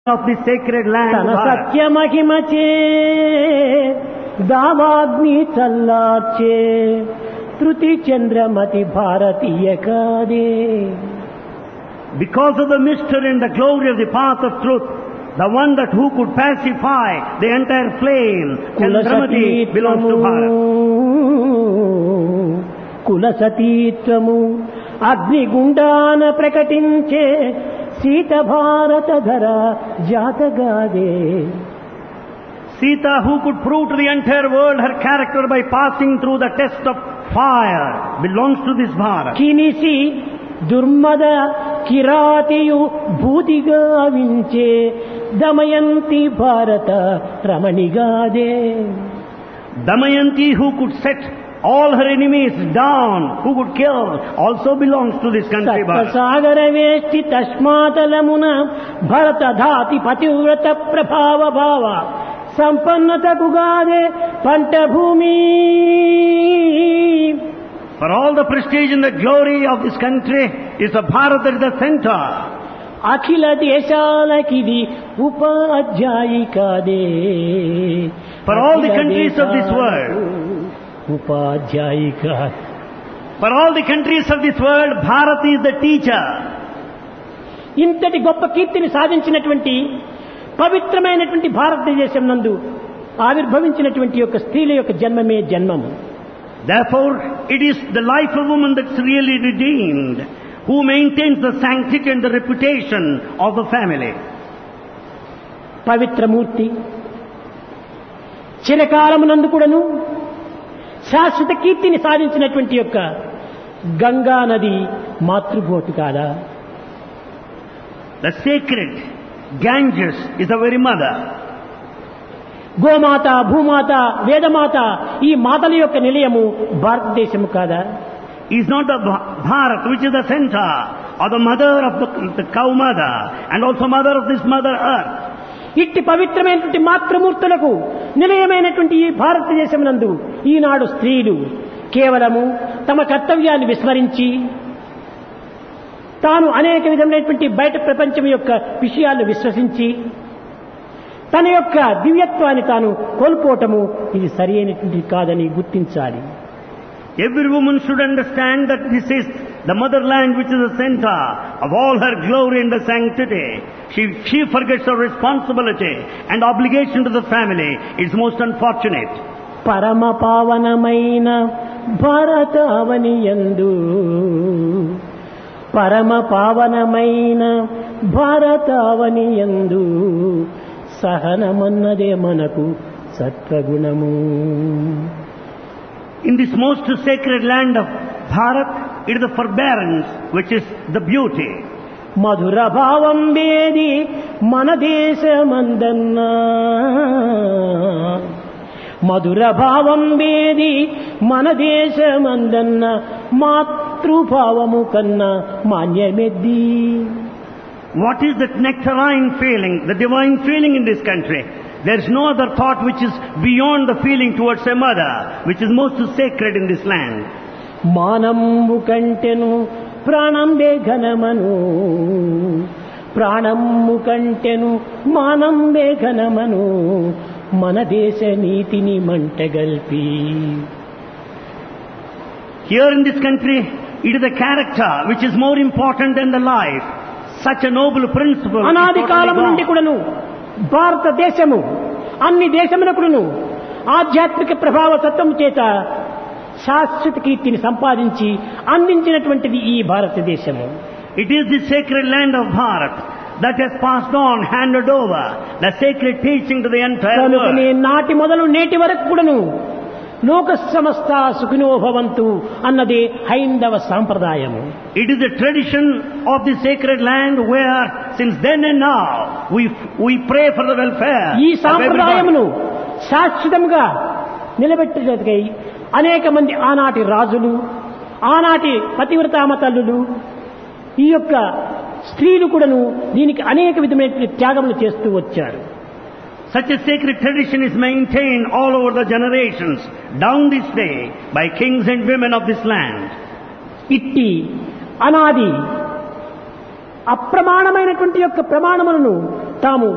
of the sacred land. తన సత్య మహిమచే దావాగ్ని చల్లార్చే తృతి చంద్రమతి భారతీయ కాదే. Because of the mystery and the glory of the path of truth, the one that who could pacify the entire flame, Chandramati belongs to Bharat. కులసతీత్వము అగ్నిగుండాన ప్రకటించే సీత భారత ధర జాతగాదే. Sita, who could prove to the entire world her character by passing through the test of fire, belongs to this Bharat. కినిసి దుర్మద కిరాతియు భూతిగా వించే Damayanti భారత రమణిగాదే. Damayanti, who could set all her enemies down, who could kill, also belongs to this country, Bharat. సాగర వేష్టి తస్మాతలమున భరత ధాతి పతివ్రత ప్రభావ భావ సంపన్నతకు గాదే పంట భూమి. For all the prestige and the glory of this country is the Bharat at the center. అఖిల దేశాలకిది ఉపాధ్యాయి కాదే. For all the countries of this world, ఉపాధ్యాయి కాదే. for all the countries of this world, Bharat is the teacher. ఇంతటి గొప్ప కీర్తిని సాధించినటువంటి పవిత్రమైనటువంటి భారతదేశం నందు ఆవిర్భవించినటువంటి యొక్క స్త్రీల యొక్క జన్మమే జన్మము. Therefore, it is the life of woman that's really redeemed, who maintains the sanctity and the reputation of the family. పవిత్రమూర్తి చిరకాలమునందు కూడాను శాశ్వత కీర్తిని సాధించినటువంటి యొక్క గంగా నది మాతృభూతి కాదా. The sacred Ganges is the very mother. గోమాత, భూమాత, వేదమాత ఈ మాతల యొక్క నిలయము భారతదేశము కాదా. Is not the Bharat which is the center, or the mother of the cow mother, and also mother of this mother earth. ఇట్టి పవిత్రమైనటువంటి మాతృమూర్తులకు నిలయమైనటువంటి ఈ భారతదేశం నందు ఈనాడు స్త్రీలు కేవలము తమ కర్తవ్యాన్ని విస్మరించి తాను అనేక విధమైనటువంటి బయట ప్రపంచం యొక్క విషయాలను విశ్వసించి తన యొక్క దివ్యత్వాన్ని తాను కోల్పోవటము ఇది సరి అయినటువంటి కాదని గుర్తించాలి. Every woman should understand that this is the motherland which is the center of all her glory and the sanctity. She forgets her responsibility and obligation to the family. It's most unfortunate. పరమ పావనమైన భారతావనియందు పరమ పావనమైన భారతావనియందు సహనమన్నదే మనకు సత్వగుణము. In this most sacred land of Bharat, it is the forbearance which is the beauty. మధుర భావం వేది మన దేశమందన్నా మధుర భావం వేది మన దేశమందన్న మాతృభావము కన్నా మాన్యమెద్ది. What is that nectarine feeling, the divine feeling in this country? There is no other thought which is beyond the feeling towards a mother, which is most sacred in this land. మానము కంటెను ప్రాణంబే ఘనమను ప్రాణము కంటెను మానంబే ఘనమను మన దేశ నీతిని మంటగల్పి. Here in this country, it is the character which is more important than the life. Such a noble principle. అనాది కాలం నుండి కూడాను భారతదేశము అన్ని దేశమునకును ఆధ్యాత్మిక ప్రభావ తత్వము చేత శాశ్వత కీర్తిని సంపాదించి అందించినటువంటిది ఈ భారతదేశము. It is the sacred land of Bharat that has passed on, handed over the sacred teaching to the entire world. నాటి మొదలు నేటి వరకు కూడాను లోక సమస్త సుఖినో భవంతు అన్నదే హైందవ సాంప్రదాయము. It is the tradition of the sacred land where since then and now we pray for the welfare. ఈ సాంప్రదాయమును శాశ్వతంగా నిలబెట్టేందుకై అనేక మంది ఆనాటి రాజులు, ఆనాటి పతివ్రతామ తల్లులు, ఈ యొక్క స్త్రీలు కూడాను దీనికి అనేక విధమైన త్యాగములు చేస్తూ వచ్చారు. Such a sacred tradition is maintained all over the generations down this day by kings and women of this land. ఇట్టి అనాది అప్రమాణమైనటువంటి యొక్క ప్రమాణములను తాము